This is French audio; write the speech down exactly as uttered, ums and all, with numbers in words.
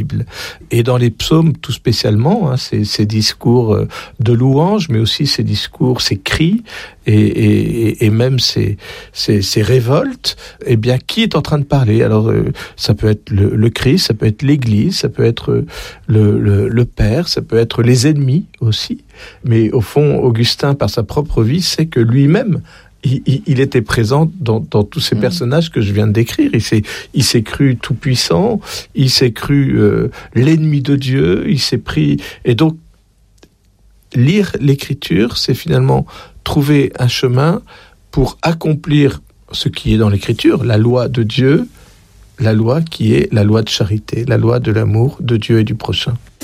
Bible. Et dans les psaumes, tout spécialement, hein, ces, ces discours de louange, mais aussi ces discours, ces cris, et, et, et même ces, ces, ces révoltes, eh bien, qui est en train de parler? Alors, euh, ça peut être le, le Christ, ça peut être l'Église, ça peut être le, le, le Père, ça peut être les ennemis aussi. Mais au fond, Augustin, par sa propre vie, sait que lui-même, il, il, il était présent dans, dans tous ces mmh. personnages que je viens de décrire. Il s'est, il s'est cru tout-puissant, il s'est cru euh, l'ennemi de Dieu, il s'est pris... Et donc, lire l'Écriture, c'est finalement trouver un chemin pour accomplir ce qui est dans l'Écriture, la loi de Dieu, la loi qui est la loi de charité, la loi de l'amour de Dieu et du prochain.